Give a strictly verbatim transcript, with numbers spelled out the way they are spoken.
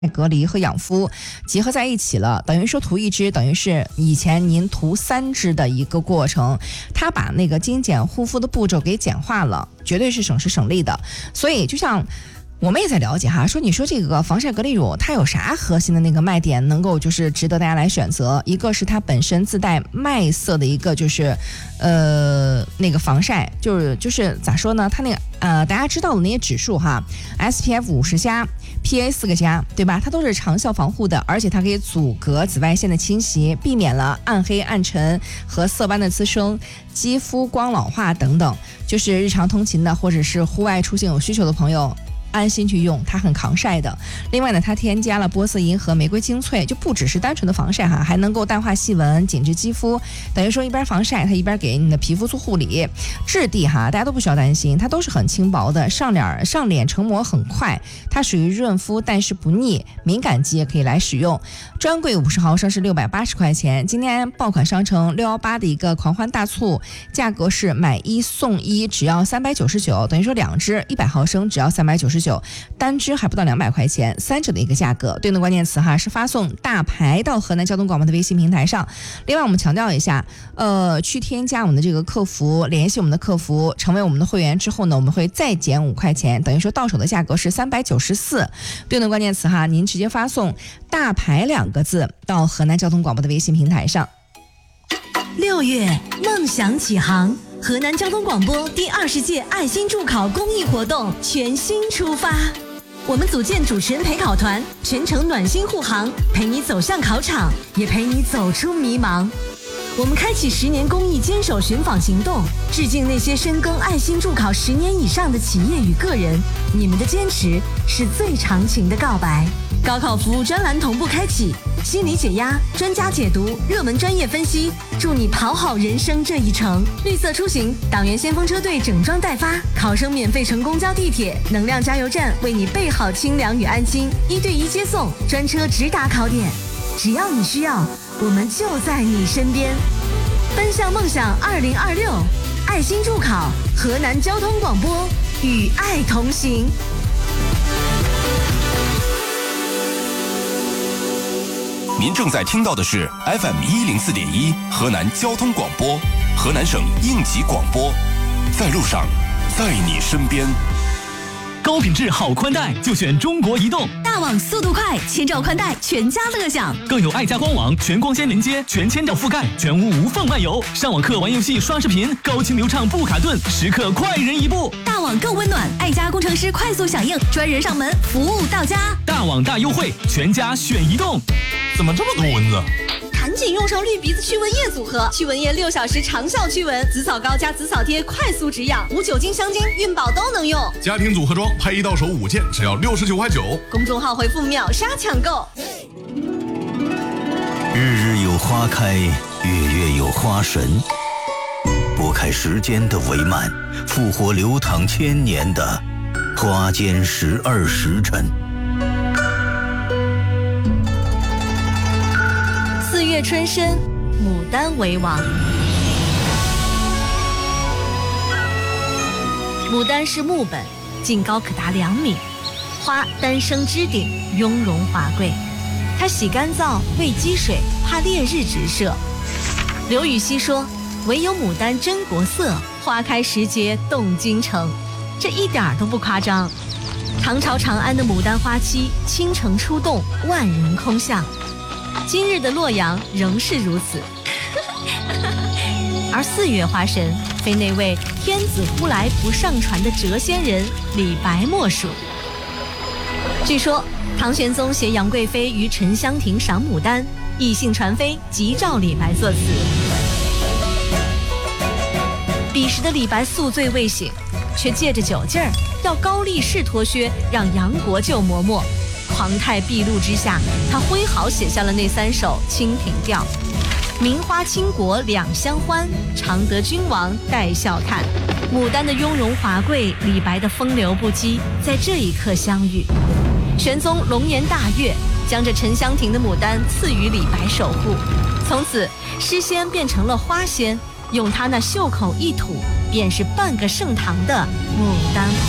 隔离和养肤结合在一起了，等于说涂一支等于是以前您涂三支的一个过程，它把那个精简护肤的步骤给简化了，绝对是省时省力的。所以就像我们也在了解哈，说你说这个防晒隔离乳它有啥核心的那个卖点能够就是值得大家来选择？一个是它本身自带麦色的一个就是呃那个防晒，就是就是咋说呢？它那个呃大家知道的那些指数哈 ，S P F 五十加。P A 四个加，对吧？它都是长效防护的，而且它可以阻隔紫外线的侵袭，避免了暗黑、暗沉和色斑的滋生、肌肤光老化等等。就是日常通勤的，或者是户外出行有需求的朋友，安心去用，它很抗晒的。另外呢，它添加了玻色因和玫瑰精粹，就不只是单纯的防晒哈，还能够淡化细纹、紧致肌肤。等于说一边防晒，它一边给你的皮肤做护理。质地哈，大家都不需要担心，它都是很轻薄的，上脸上脸成膜很快，它属于润肤但是不腻，敏感肌也可以来使用。专柜五十毫升是六百八十块钱，今天爆款商城六一八的一个狂欢大促，价格是买一送一，只要三百九十九，等于说两支一百毫升只要三百九十九，单支还不到两百块钱，三折的一个价格。对应的关键词哈是发送大牌到河南交通广播的微信平台上。另外我们强调一下，呃，去添加我们的这个客服，联系我们的客服，成为我们的会员之后呢，我们会再减五块钱，等于说到手的价格是三百九十四。对应的关键词哈，您直接发送大牌两个字到河南交通广播的微信平台上。 六月，梦想起航。河南交通广播第二十届爱心助考公益活动全新出发，我们组建主持人陪考团，全程暖心护航，陪你走向考场，也陪你走出迷茫。我们开启十年公益坚守寻访行动，致敬那些深耕爱心助考十年以上的企业与个人，你们的坚持是最长情的告白。高考服务专栏同步开启，心理解压、专家解读、热门专业分析，助你跑好人生这一程。绿色出行，党员先锋车队整装待发，考生免费乘公交地铁，能量加油站为你备好清凉与安心，一对一接送，专车直达考点。只要你需要，我们就在你身边。奔向梦想二零二六，爱心助考，河南交通广播与爱同行。 您正在听到的是 F M 一零四点一河南交通广播，河南省应急广播，在路上，在你身边。 高品质好宽带就选中国移动， 大网速度快，千兆宽带全家乐享， 更有爱家官网全光纤连接，全千兆覆盖，全屋无缝漫游，上网课、玩游戏、刷视频，高清流畅不卡顿，时刻快人一步。 大网更温暖，爱家工程师快速响应，专人上门，服务到家。 大网大优惠，全家选移动。 怎么这么多蚊子？ 赶紧用上绿鼻子驱蚊液组合，驱蚊液六小时长效驱蚊，紫草膏加紫草贴快速止痒，无酒精、香精、孕宝都能用。 家庭组合装配一到手五件，只要六十九块九。 公众号回复秒杀抢购。 日日有花开，月月有花神，拨开时间的帷幔，复活流淌千年的花间十二时辰。 四月春深，牡丹为王。牡丹是木本，茎高可达两米，花单生枝顶，雍容华贵。它喜干燥，畏积水，怕烈日直射。刘禹锡说：“唯有牡丹真国色，花开时节动京城。”这一点都不夸张。唐朝长安的牡丹花期，倾城出动，万人空巷。今日的洛阳仍是如此。而四月花神，非那位天子呼来不上船的谪仙人李白莫属。据说唐玄宗携杨贵妃于沉香亭赏牡丹，异兴传飞，急召李白作词。彼时的李白宿醉未醒，却借着酒劲儿要高力士脱靴，让杨国舅磨墨。狂态毕露之下，他挥毫写下了那三首《清平调》：名花倾国两相欢，常得君王带笑看。牡丹的雍容华贵，李白的风流不羁，在这一刻相遇。玄宗龙颜大悦，将这沉香亭的牡丹赐予李白守护。从此诗仙变成了花仙，用他那袖口一吐，便是半个盛唐的牡丹花。